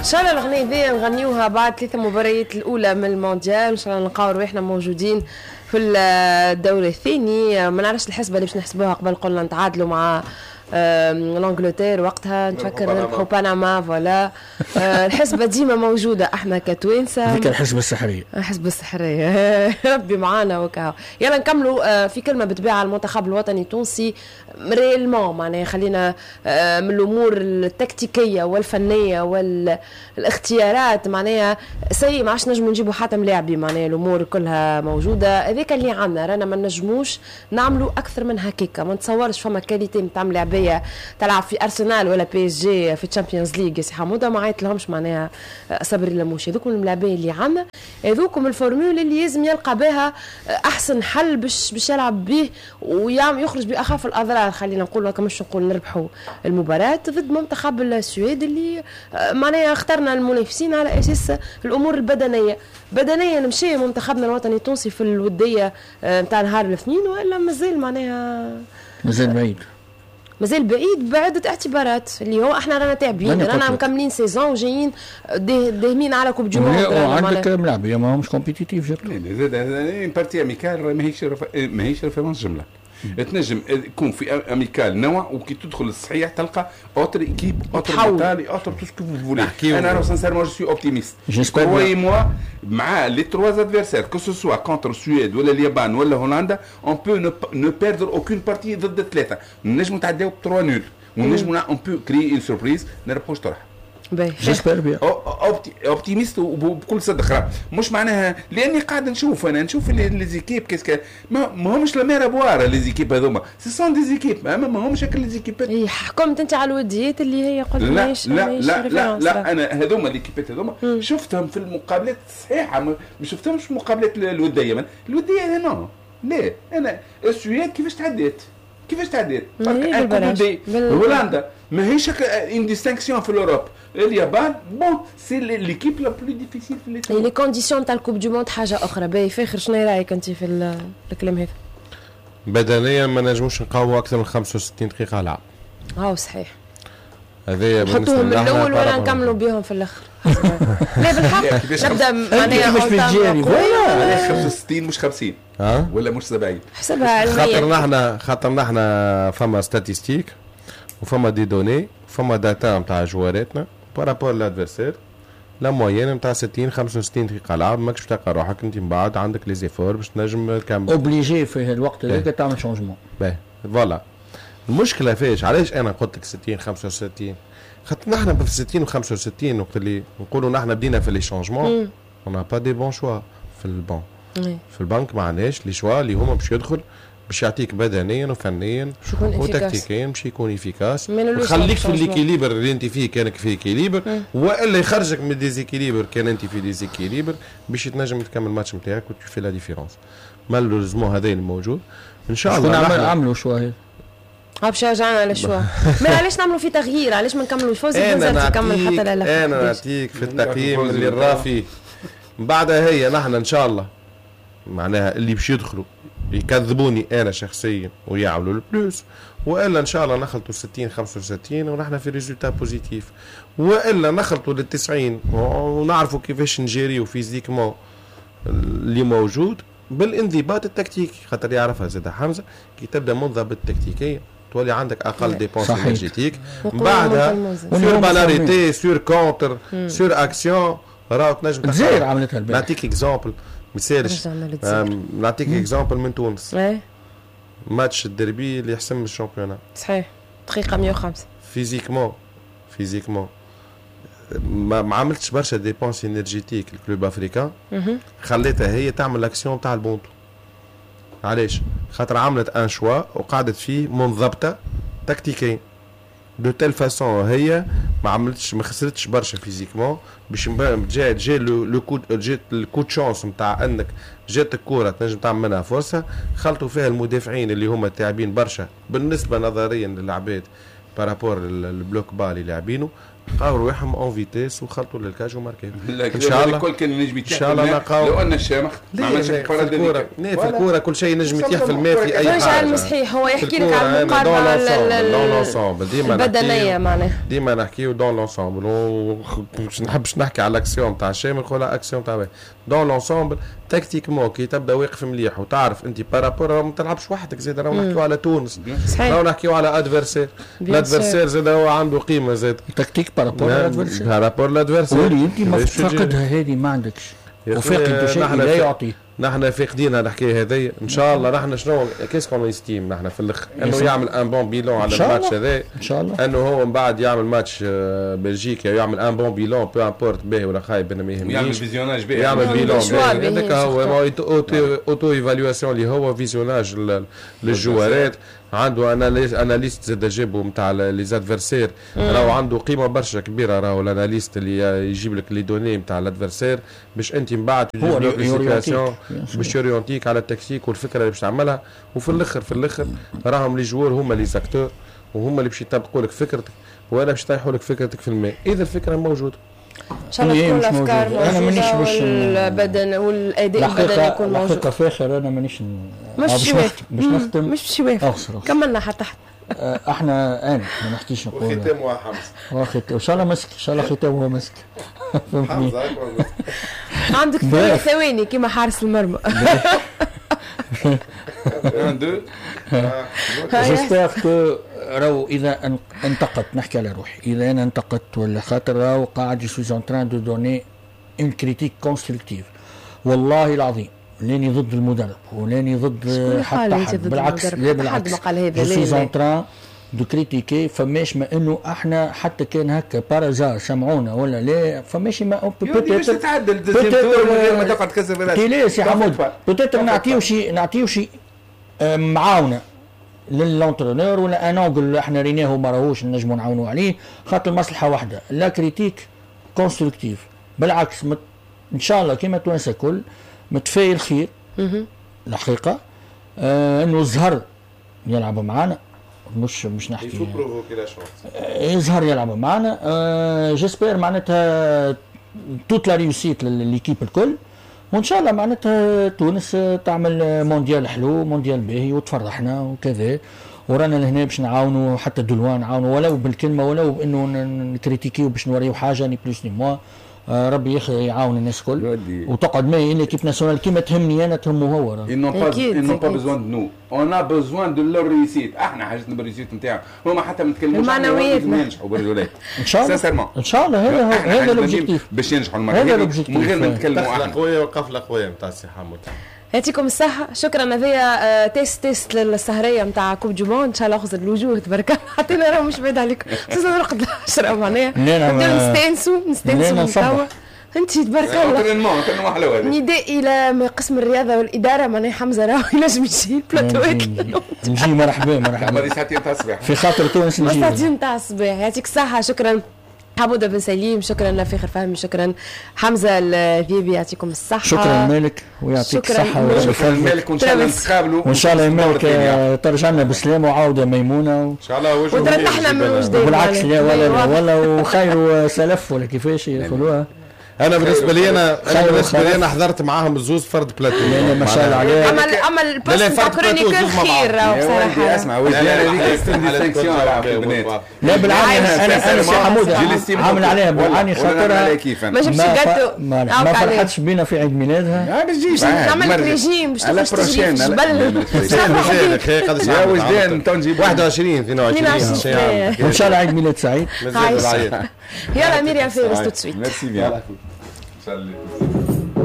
شاء الله الأغنية ذي نغنيوها بعد 3 مباريات الأولى من المونديال. إن شاء الله نلقاو روحنا موجودين في الدور الثاني. ما نعرفش الحسبة اللي باش نحسبوها قبل قلنا نتعادلوا مع الانجلتير وقتها نفكر نربحوا بنما فوالا. الحسبة ديما موجودة احنا كتوانسة. هذيك الحسبة السحرية. الحسبة السحرية ربي معانا وكاو. يلا نكملوا في كلمة بتبيع على المنتخب الوطني التونسي ريلمون معناها خلينا من الأمور التكتيكية والفنية والاختيارات معناها سي ما عادش نجموا نجيبوا حاتم لاعبي معناها الأمور كلها موجودة. هذاك اللي عندنا رانا ما نجموش نعملوا أكثر من هكاكا. ما نتصورش فما كاليتي نتاع لاعبية تلعب في أرسنال ولا بي اس جي في الشامبيونز ليج. سي حمودة ما عيط لهمش معناها صبري لموش. هذوكم الملاعبين اللي عندنا هذوكم الفورمول اللي لازم يلقى بها أحسن حل باش يلعب به ويخرج بأخف الأضرار. خلينا نقول هكا مش نقول نربحوا المباراة ضد منتخب السويد اللي معناها اخترنا المنافسين على أساس الأمور البدنية. بدنيا مشي منتخبنا الوطني التونسي في الودية نتاع نهار الاثنين ولا مازال معناها مازال بعيد بعدة اعتبارات اللي هو احنا رانا تعبين رانا مكملين سيزون وجايين داهمين على كوب دو موند. عندك ملاعبية ما همش كومبيتيتيف زاد بارتي اميكال ماهيش ريفيرونس جمله. تنجم يكون في اميكال نوع وكي تدخل الصحيح تلقى اوتر ايكيب اوتر مونتالي اوتر تو سكو فو فولي. انا سانسيرمون جو سوي اوبتيميست كروي موا مع لي تروا ادفيرسير كو سو سوا كونتر السويد ولا اليابان ولا هولندا اون بو نو بيردر اوكين بارتي ضد الثلاثه. نجموا نتعداو ب 3 نول ونجموا اون بو كري اون سوربريز نربحوش طرح. جيسبر بيان اوبتيميست وبكل صدق. مش معناها لاني قاعد نشوف لي زيكيب كيسك ما همش لا مير ابوار لي زيكيب هذوما سي سون دي زيكيب ما همش هكا لي زيكيبات. اي حكمت انت على الوديات اللي هي قلت ماشي لا انا هذوما ليكيبات هذوما شفتهم في المقابلات الصحيحه ما شفتهمش في مقابلات الوديه. الوديه نو لا انا السويد كيفاش تعديت هولندا ماهيش اون ديستينكسيون في اوروب. اليابان بون سي ليكيب لا بلو ديفيسيل في لي كونديسيون تاع الكوب دو موند حاجه اخرى. باهي فاخر شنو رايك انت في الكلام هذا؟ بدنيا ما نجموش نقاوموا اكثر من 65 دقيقه لعب. صحيح هذايا بالنسبه لنا الاول ولا نكملوا بهم في الاخر. لا بالحق نبدا معناها مش بالجيري 65 مش 50 ولا مش 70 حسبها علميا. خاطرنا احنا فما ستاتيستيك وفما دي دوني وفما داتا نتاع جواراتنا بارابور لادفيرسير لا موين نتاع 60 65 دقيقه لعب. ماكش تلقى روحك انت من بعد عندك لي زيفور باش تنجم تكمل اوبليجي في الوقت هذاك تعمل شونجمون. باهي فوالا المشكله فاش علاش انا قلت لك 60 65 خاطر نحن في 60 و 65 وقت اللي نقولوا نحن بدينا في لي شونجمون اون با دي بون شوا في البون في البنك ما عندناش لي شوا اللي هما باش يدخل باش يعطيك بدنيا وفنيا وتكتيكيا باش يكون افيكاس ويخليك في ليكيليبر اللي انت فيه كانك في اكيليبر والا يخرجك من ديزيكيليبر كان انت في ديزيكيليبر باش تنجم تكمل الماتش نتاعك وتشوف لا ديفيرونس. مالوريزمون هذا الموجود ان شاء الله نعملوا شويه باش رجعنا على شويه. ما علاش نعملوا في تغيير؟ علاش ما نكملوا فوزي بنزرت تكمل حتى لا انا نعطيك في التقييم اللي الرافي بعدها هي نحن ان شاء الله معناها اللي باش يدخلوا يكذبوني انا شخصيا ويعملوا البلوس والا ان شاء الله نخلطوا 60 65 ونحن في ريزولتا بوزيتيف والا نخلطوا لل 90 ونعرفوا كيفاش نجيريو فيزيكمون اللي موجود بالانضباط التكتيكي. خاطر يعرفها زاد حمزه كي تبدا منضبط تكتيكيا تولي عندك اقل ديبونس انرجيتيك بعدها سور بالاريتي سور كونتر سور اكسيون راهو تنجم تزير عملتها البارح. نعطيك اكزامبل مثالش نعطيك اكزامبل من تونس ماتش الدربي اللي يحسم الشامبيونات صحيح دقيقه 105 فيزيكمون ما عملتش برشا ديبونس انرجيتيك الكلوب افريكان خليتها هي تعمل الاكسيون تاع البونتو. علاش؟ خاطر عملت ان شوا وقعدت فيه منضبطه تكتيكيا دو تيل فاسون هي ما خسرتش برشا فيزيكمون باش جا لو كو شانس نتاع انك جات الكره تنجم تعمل منها فرصه. خلطوا فيها المدافعين اللي هما تاعبين برشا بالنسبه نظريا للعباد بارابور البلوك بال اللي لاعبينه قاو رواحهم اون فيتيس وخلطوا للكاج وماركين. ان شاء الله الكل كان ينجم يتيح. ان شاء الله نلقاو. لو ان الشامخ ما عملش الكره في الكوره كل شيء ينجم يتيح في الماء في اي حاجه. صحيح هو يحكي لك على المقارنه البدنيه معناها. ديما نحكيو دون لونسومبل باش نحبش نحكي على الاكسيون تاع الشامل ولا اكسيون تاع دون لونسومبل تكتيكمون كي تبدا واقف مليح وتعرف انت بارابور ما تلعبش وحدك زاد راهو نحكيو على تونس راهو نحكيو على ادفيرسير الادفيرسير زاد هو عنده قيمه زاد تكتيك بارابور الادفيرسير بارابور الادفيرسير ولي انت ما فاقدها هذه ما عندكش وفاقد شيء لا يعطي نحن فاقدينها الحكايه هذه ان شاء الله. نحن شنو كيسكون يستيم نحن في الاخر انه يعمل ان بون بيلون على الماتش هذا ان شاء الله انه هو من بعد يعمل ماتش بلجيكا يعمل ان بون بيلون بو امبورت باهي ولا خايب انا ما يهمنيش يعمل فيزيوناج باهي يعمل بيلون هذاك هو اوتو ايفالواسيون اللي هو فيزيوناج للجوارات عنده اناليست زاد جابه نتاع لي زادفيرسير راهو عنده قيمه برشا كبيره راهو الاناليست اللي يجيب لك لي دوني نتاع الادفيرسير باش انت من بعد باش يورينتيك على التكتيك والفكره اللي باش تعملها. وفي الاخر راهم لي جوار هما لي زاكتور وهما اللي باش يطبقوا لك فكرتك وانا باش يطيحوا لك فكرتك في الماء اذا الفكره موجوده. ان شاء الله تكون الافكار موجوده والبدن والاداء البدني يكون موجود. حقيقه فاخر انا مانيش مش نختم مش وافق كملنا حتى احنا ما نحكيش نقول ختامها حمزه ان شاء الله مسك ان شاء الله ختامها مسك حمزه عندك ثواني كيما حارس المرمى. جيسبر كو راهو اذا انتقدت نحكي على روحي اذا انا انتقدت ولا خاطر راهو قاعد جو سوي اون تران دو دوني اون كريتيك كونستركتيف والله العظيم لاني ضد المدرب ولاني ضد حتى حد بالعكس لا بالعكس جو سوي اون تران دو كريتيكي فماش ما انه احنا حتى كان هكا بارازار سمعونا ولا لا فماشي ما باش تتعدل ديزيم من غير ما تقعد تكسب راسك كيلاش يا حمود بوتيتر نعطيو شي معاونه للونترونور ولا ان اونغل احنا ريناه ما راهوش نجموا نعاونوا عليه خاطر المصلحه واحده لا كريتيك كونستركتيف بالعكس ان شاء الله كما توانسه كل متفائل خير الحقيقه انه الزهر يلعب معنا مش نحكي يظهر يلعب معنا جيسبر معناتها توت لا ريوسيت لليكيب الكل وان شاء الله معناتها تونس تعمل مونديال حلو مونديال باهي وتفرحنا وكذا ورانا لهنا باش نعاونوا حتى دلوان نعاونوا ولو بالكلمه ولو بانه نكريتيكيو باش نوريو حاجه ني بلوس ني موا ربي يعاون الناس الكل وتقعد معي ليكيب ناسيونال كيما تهمني انا تهمه هو ils n'ont pas besoin de nous on a besoin de leur réussite احنا حاجتنا بالريسيت نتاعهم هما حتى ما يتكلموش المعنويات ينجحوا بالرجولات ان شاء الله ان شاء الله هذا الاوبجيكتيف باش ينجحوا المعنويات من غير ما نتكلموا احنا قويه وقفله قويه نتاع السي حمود. يعطيكم الصحة شكرا. هذايا تيست للسهرية نتاع كوب دو موند ان شاء الله اخذ الوجوه تبارك الله حتى انا راه مش بعيد عليكم خصنا نرقد 10 معناها نستانسوا من توا انت تبارك الله. نداء الى قسم الرياضه والاداره معناها حمزه راهو ينجم يجي البلاتوات نجي مرحبا ساعتين تاع الصباح في خاطر تونس نجي ساعتين تاع الصباح. يعطيك الصحه شكرا حمودة بن سليم شكرا فاخر فهمي شكرا حمزه الذيبي يعطيكم الصحه شكرا مالك ويعطيك الصحه شكرا مالك وان شاء الله نتقابلوا وان شاء الله مالك ترجع لنا بالسلامه وعوده ميمونه ان شاء الله وترتحنا من وجدان بالعكس لا ولا وخير سلف ولا كيفاش يقولوها. انا بالنسبه لي انا حضرت معاهم الزوز فرد بلاتو ما شاء الله عليه عمل البوست تاع كرونيكور خير بصراحه اسمع وجدان هذيك ديستينكسيون البنات لا بالعكس انا سي حمود عامل عليها بالعاني خاطرها ما جبتش جاتو ما فرحتش بينا في عيد ميلادها ما تجيش نعمل ريجيم باش تشري جبل يا وجدان تو نجيب 21 22 ان شاء الله عيد ميلاد سعيد يلا ميريام فارس تو سويت ميرسي بيان. Salut.